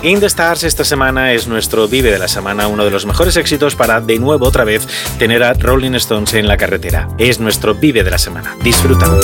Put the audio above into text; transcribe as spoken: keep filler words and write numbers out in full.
In the Stars esta semana es nuestro Vive de la Semana, uno de los mejores éxitos para, de nuevo, otra vez, tener a Rolling Stones en la carretera. Es nuestro Vive de la Semana. Disfruta.